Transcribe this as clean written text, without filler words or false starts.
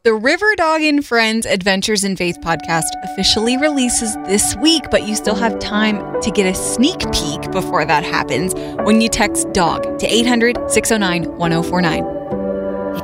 The River Dog and Friends Adventures in Faith podcast officially releases this week, but you still have time to get a sneak peek before that happens when you text DOG to 800-609-1049.